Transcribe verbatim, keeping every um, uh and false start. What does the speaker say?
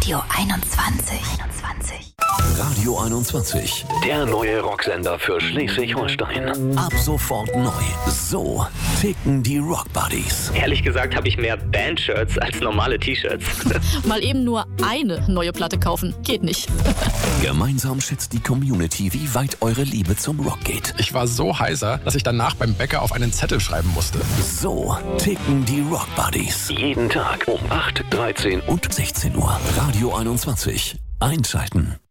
Radio einundzwanzig. einundzwanzig. Radio einundzwanzig, der neue Rocksender für Schleswig-Holstein. Ab sofort neu. So ticken die Rock Buddies. Ehrlich gesagt habe ich mehr Band-Shirts als normale T-Shirts. Mal eben nur eine neue Platte kaufen, geht nicht. Gemeinsam schätzt die Community, wie weit eure Liebe zum Rock geht. Ich war so heiser, dass ich danach beim Bäcker auf einen Zettel schreiben musste. So ticken die Rock Buddies. Jeden Tag um acht, dreizehn und sechzehn Uhr. Radio einundzwanzig. Einschalten.